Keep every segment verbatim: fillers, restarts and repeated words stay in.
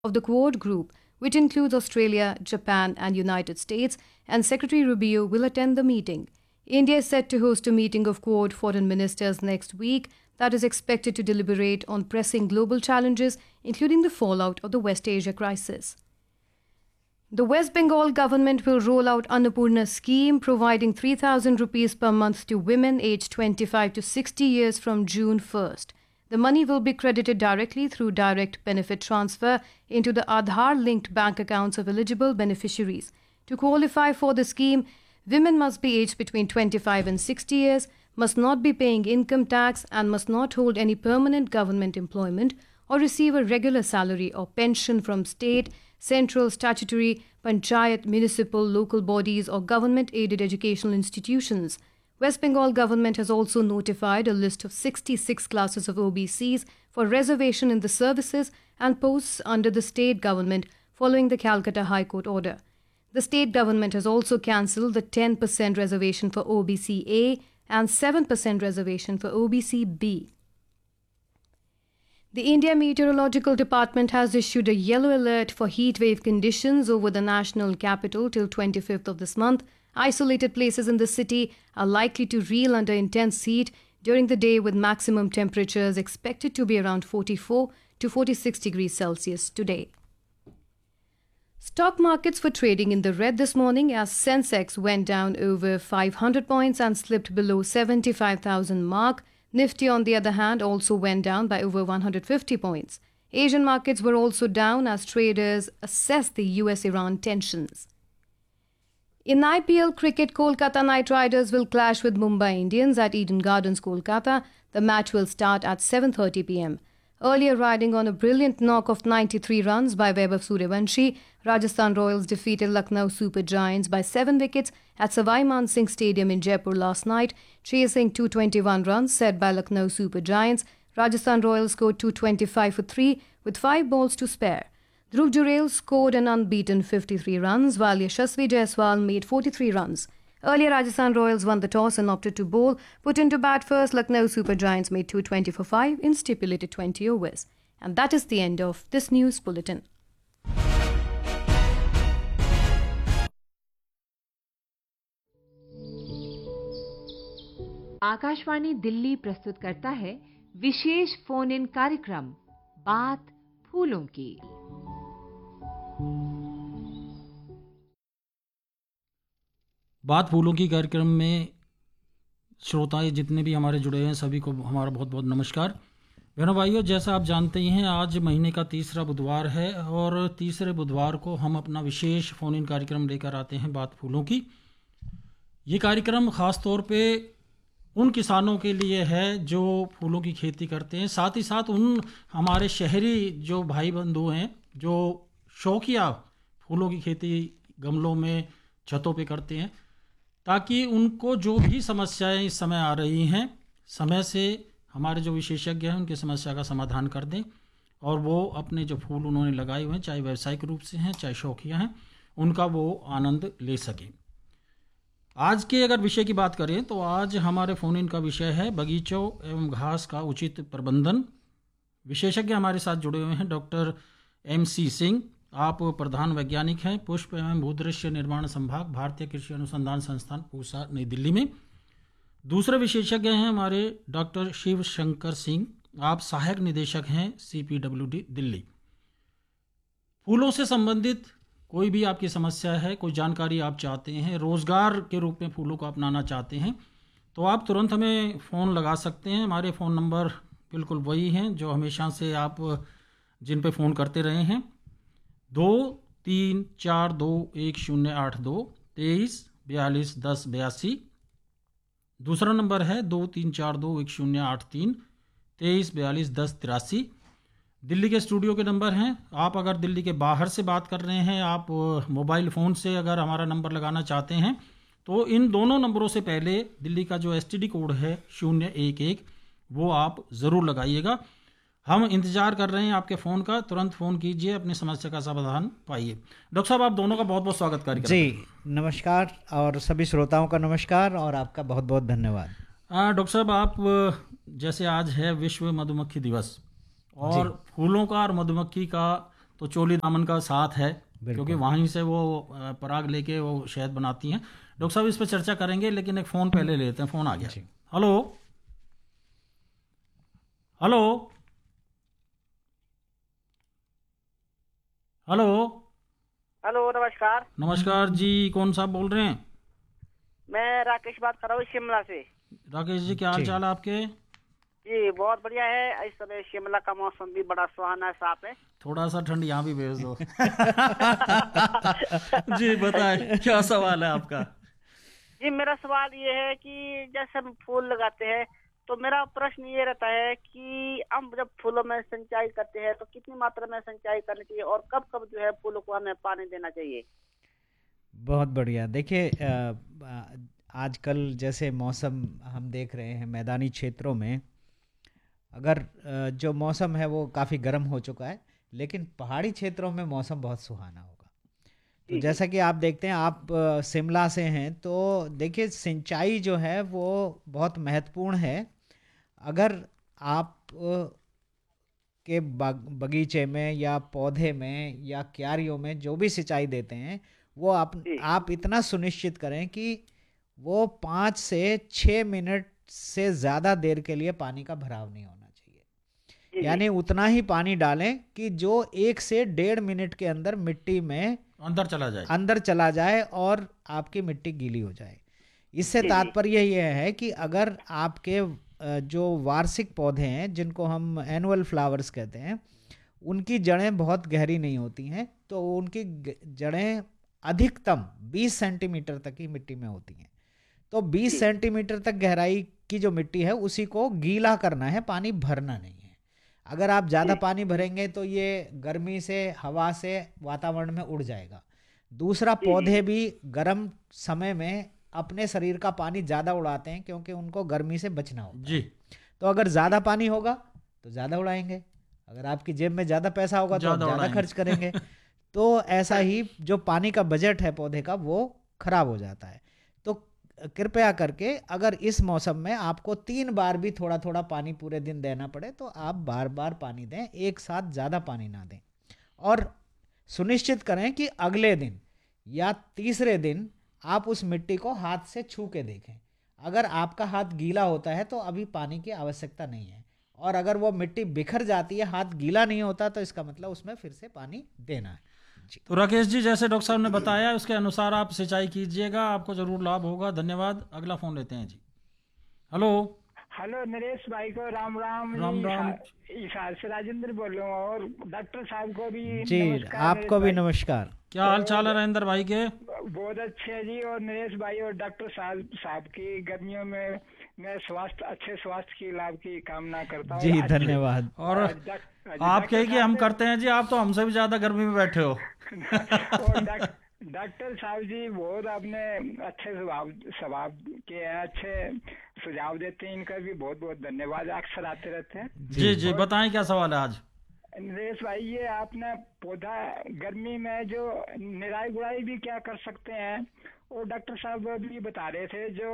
of the Quad Group, which includes Australia, Japan, and United States, and Secretary Rubio will attend the meeting. India is set to host a meeting of Quad foreign ministers next week that is expected to deliberate on pressing global challenges, including the fallout of the West Asia crisis. The West Bengal government will roll out Annapurna scheme, providing three thousand rupees per month to women aged twenty-five to sixty years from June first. The money will be credited directly through direct benefit transfer into the Aadhaar-linked bank accounts of eligible beneficiaries. To qualify for the scheme, women must be aged between twenty-five and sixty years, must not be paying income tax, and must not hold any permanent government employment or receive a regular salary or pension from state, central, statutory, panchayat, municipal, local bodies or government-aided educational institutions. West Bengal government has also notified a list of sixty-six classes of O B Cs for reservation in the services and posts under the state government following the Calcutta High Court order. The state government has also cancelled the ten percent reservation for O B C A and seven percent reservation for O B C B. The India Meteorological Department has issued a yellow alert for heat wave conditions over the national capital till twenty-fifth of this month. Isolated places in the city are likely to reel under intense heat during the day, with maximum temperatures expected to be around forty-four to forty-six degrees Celsius today. Stock markets were trading in the red this morning as Sensex went down over five hundred points and slipped below seventy-five thousand mark. Nifty, on the other hand, also went down by over one hundred fifty points. Asian markets were also down as traders assessed the U S Iran tensions. In I P L cricket, Kolkata Knight Riders will clash with Mumbai Indians at Eden Gardens, Kolkata. The match will start at seven thirty p m. Earlier, riding on a brilliant knock of ninety-three runs by Vaibhav Suryavanshi, Rajasthan Royals defeated Lucknow Super Giants by seven wickets at Savai Man Singh Stadium in Jaipur last night, chasing two hundred twenty-one runs set by Lucknow Super Giants. Rajasthan Royals scored two hundred twenty-five for three with five balls to spare. Dhruv Jurel scored an unbeaten fifty-three runs, while Yashasvi Jaiswal made forty-three runs. Earlier, Rajasthan Royals won the toss and opted to bowl. Put into bat first, Lucknow Super Giants made two hundred twenty for five in stipulated twenty overs. And that is the end of this news bulletin. Akashvani Delhi प्रस्तुत करता है विशेष phone in कार्यक्रम बात फूलों की। बात फूलों की कार्यक्रम में श्रोताएं जितने भी हमारे जुड़े हैं सभी को हमारा बहुत बहुत नमस्कार। बहनों भाइयों, जैसा आप जानते ही हैं, आज महीने का तीसरा बुधवार है और तीसरे बुधवार को हम अपना विशेष फ़ोन इन कार्यक्रम लेकर आते हैं बात फूलों की। ये कार्यक्रम ख़ास तौर पे उन किसानों के लिए है जो फूलों की खेती करते हैं, साथ ही साथ उन हमारे शहरी जो भाई बंधु हैं जो शौकिया फूलों की खेती गमलों में छतों पे करते हैं, ताकि उनको जो भी समस्याएं इस समय आ रही हैं समय से हमारे जो विशेषज्ञ हैं उनकी समस्या का समाधान कर दें और वो अपने जो फूल उन्होंने लगाए हुए हैं, चाहे व्यावसायिक रूप से हैं चाहे शौकिया हैं, उनका वो आनंद ले सकें। आज के अगर विषय की बात करें तो आज हमारे फ़ोन इन का विषय है बगीचों एवं घास का उचित प्रबंधन। विशेषज्ञ हमारे साथ जुड़े हुए हैं डॉक्टर एम सी सिंह। आप प्रधान वैज्ञानिक हैं पुष्प एवं भूदृश्य निर्माण संभाग, भारतीय कृषि अनुसंधान संस्थान, पूसा, नई दिल्ली में। दूसरे विशेषज्ञ हैं हमारे डॉक्टर शिव शंकर सिंह। आप सहायक निदेशक हैं C P W D Delhi. फूलों से संबंधित कोई भी आपकी समस्या है, कोई जानकारी आप चाहते हैं, रोज़गार के रूप में फूलों को अपनाना चाहते हैं, तो आप तुरंत हमें फ़ोन लगा सकते हैं। हमारे फ़ोन नंबर बिल्कुल वही हैं जो हमेशा से आप जिन पे फ़ोन करते रहे हैं, दो तीन चार दो एक शून्य आठ दो तेईस बयालीस दस बयासी। दूसरा नंबर है दो तीन चार दो एक शून्य आठ तीन तेईस बयालीस दस तिरासी। दिल्ली के स्टूडियो के नंबर हैं। आप अगर दिल्ली के बाहर से बात कर रहे हैं, आप मोबाइल फ़ोन से अगर हमारा नंबर लगाना चाहते हैं, तो इन दोनों नंबरों से पहले दिल्ली का जो एस टी डी कोड है शून्य एक एक, वो आप ज़रूर लगाइएगा। हम इंतज़ार कर रहे हैं आपके फ़ोन का। तुरंत फ़ोन कीजिए, अपनी समस्या का समाधान पाइए। डॉक्टर साहब, आप दोनों का बहुत बहुत स्वागत कार्यक्रम जी। नमस्कार और सभी श्रोताओं का नमस्कार और आपका बहुत बहुत धन्यवाद। डॉक्टर साहब, आप जैसे आज है विश्व मधुमक्खी दिवस और फूलों का और मधुमक्खी का तो चोली दामन का साथ है, बिल्कुल। क्योंकि वहीं से वो अ, पराग लेके वो शहद बनाती हैं। डॉक्टर साहब इस पर चर्चा करेंगे, लेकिन एक फ़ोन पहले लेते हैं। फ़ोन आ गया। जी। हेलो हेलो हेलो हेलो, नमस्कार। नमस्कार जी, कौन साहब बोल रहे हैं? मैं राकेश बात कर रहा हूँ शिमला से। राकेश जी, क्या हाल जी। चाल है आपके? जी बहुत बढ़िया है। इस समय शिमला का मौसम भी बड़ा सुहाना है, साफ है। थोड़ा सा ठंड यहाँ भी भेज दो। जी बताएं, क्या सवाल है आपका? जी मेरा सवाल ये है कि जैसे हम फूल लगाते हैं तो मेरा प्रश्न ये रहता है कि हम जब फूलों में सिंचाई करते हैं तो कितनी मात्रा में सिंचाई करनी चाहिए और कब कब जो है फूलों को हमें पानी देना चाहिए? बहुत बढ़िया। देखिए, अ, आजकल जैसे मौसम हम देख रहे हैं मैदानी क्षेत्रों में, अगर अ, जो मौसम है वो काफ़ी गर्म हो चुका है, लेकिन पहाड़ी क्षेत्रों में मौसम बहुत सुहाना होगा। तो जी, जी। जैसा कि आप देखते हैं, आप अ, शिमला से हैं, तो देखिए सिंचाई जो है वो बहुत महत्वपूर्ण है। अगर आप अ, के बाग बगीचे में या पौधे में या क्यारियों में जो भी सिंचाई देते हैं, वो आप जी। आप इतना सुनिश्चित करें कि वो पाँच से छः मिनट से ज़्यादा देर के लिए पानी का भराव नहीं होना चाहिए। जी, यानी जी। उतना ही पानी डालें कि जो एक से डेढ़ मिनट के अंदर मिट्टी में अंदर चला जाए। अंदर चला जाए और आपकी मिट्टी गीली हो जाए। इससे जी, जी। तात्पर्य यह है कि अगर आपके अ, जो वार्षिक पौधे हैं जिनको हम एनुअल फ्लावर्स कहते हैं, उनकी जड़ें बहुत गहरी नहीं होती हैं, तो उनकी ग- जड़ें अधिकतम बीस सेंटीमीटर तक की मिट्टी में होती हैं। तो बीस जी। सेंटीमीटर तक गहराई की जो मिट्टी है उसी को गीला करना है, पानी भरना नहीं है। अगर आप ज़्यादा जी। पानी भरेंगे तो ये गर्मी से, हवा से वातावरण में उड़ जाएगा। दूसरा, जी, जी, पौधे जी। भी गर्म समय में अपने शरीर का पानी ज़्यादा उड़ाते हैं क्योंकि उनको गर्मी से बचना होता है। जी, तो अगर ज़्यादा पानी होगा तो ज़्यादा उड़ाएंगे, अगर आपकी जेब में ज़्यादा पैसा होगा तो आप ज़्यादा ज़्यादा उड़ाएंगे। खर्च करेंगे। तो ऐसा ही जो पानी का बजट है पौधे का, वो खराब हो जाता है। तो कृपया करके, अगर इस मौसम में आपको तीन बार भी थोड़ा थोड़ा पानी पूरे दिन देना पड़े तो आप बार बार पानी दें, एक साथ ज़्यादा पानी ना दें। और सुनिश्चित करें कि अगले दिन या तीसरे दिन आप उस मिट्टी को हाथ से छू के देखें। अगर आपका हाथ गीला होता है तो अभी पानी की आवश्यकता नहीं है, और अगर वो मिट्टी बिखर जाती है, हाथ गीला नहीं होता, तो इसका मतलब उसमें फिर से पानी देना है। जी। तो राकेश जी, जैसे डॉक्टर साहब ने बताया उसके अनुसार आप सिंचाई कीजिएगा, आपको जरूर लाभ होगा। धन्यवाद। अगला फोन लेते हैं जी। हेलो हेलो, नरेश भाई को राम राम। राम जी, राम। ईशा- ईशा से राजेंद्र बोल रहा हूँ, और डॉक्टर साहब को भी जी, नमस्कार। आपको भी नरेश भाई, नमस्कार। क्या हाल चाल है राजेंद्र भाई के? बहुत अच्छे है जी। और नरेश भाई और डॉक्टर साहब साहब की गर्मियों में मैं स्वास्थ्य अच्छे स्वास्थ्य की लाभ की कामना करता हूँ। जी, अच्छे- धन्यवाद। और और डॉक- आप कहे कि हम डॉक्टर करते हैं जी, आप तो हमसे भी ज्यादा गर्मी में बैठे हो। साहब- और डॉक- डॉक्टर साहब जी बहुत आपने अच्छे स्वभाव स्वभाव के हैं, अच्छे सुझाव देते हैं, इनका भी बहुत बहुत धन्यवाद। अक्सर आते रहते हैं। जी जी, बताएं क्या सवाल है आज? नरेश भाई, ये आपने पौधा गर्मी में जो निराई गुड़ाई भी क्या कर सकते हैं, और डॉक्टर साहब भी बता रहे थे जो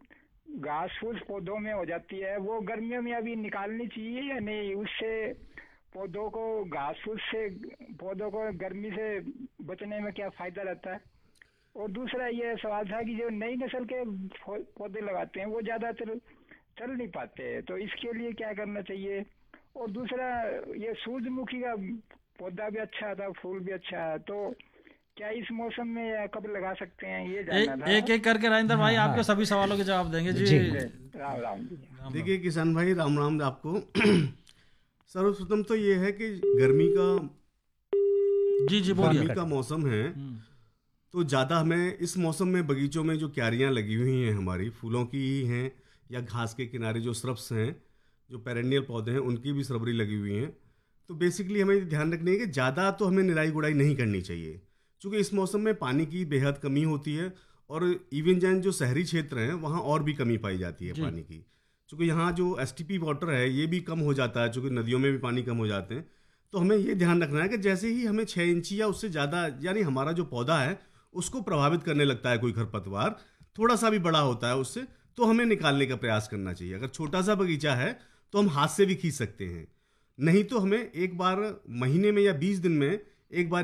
घास फूस पौधों में हो जाती है वो गर्मियों में अभी निकालनी चाहिए या नहीं? उससे पौधों को, घास फूस से पौधों को गर्मी से बचने में क्या फायदा रहता है? और दूसरा ये सवाल था कि जो नई नस्ल के पौधे लगाते हैं वो ज्यादातर चल नहीं पाते, तो इसके लिए क्या करना चाहिए? और दूसरा, ये सूरजमुखी का पौधा भी अच्छा था, फूल भी अच्छा है, तो क्या इस मौसम में या कब लगा सकते हैं, ये जानना एक था। एक, एक करके राजेंद्र भाई हाँ, आपके सभी सवालों के जवाब देंगे जी। जी। राम राम जी। देखिए किसान भाई, राम राम आपको। सर्वप्रथम तो ये है कि गर्मी का जी जी गर्मी बोलिए। का मौसम है, हम्म, तो ज़्यादा हमें इस मौसम में बगीचों में जो क्यारियां लगी हुई हैं हमारी, फूलों की ही हैं या घास के किनारे जो श्रब्स हैं, जो पेरेनियल पौधे हैं, उनकी भी श्रबरी लगी हुई हैं, तो बेसिकली हमें ध्यान रखनी है कि ज़्यादा तो हमें निराई गुड़ाई नहीं करनी चाहिए, क्योंकि इस मौसम में पानी की बेहद कमी होती है, और इवन जैन जो शहरी क्षेत्र हैं वहाँ और भी कमी पाई जाती है जी। पानी की, क्योंकि यहाँ जो एस टी पी वाटर है ये भी कम हो जाता है, क्योंकि नदियों में भी पानी कम हो जाते हैं। तो हमें ये ध्यान रखना है कि जैसे ही हमें छः इंची या उससे ज़्यादा, यानी हमारा जो पौधा है उसको प्रभावित करने लगता है कोई खरपतवार, थोड़ा सा भी बड़ा होता है उससे, तो हमें निकालने का प्रयास करना चाहिए। अगर छोटा सा बगीचा है तो हम हाथ से भी खींच सकते हैं, नहीं तो हमें एक बार महीने में या बीस दिन में एक बार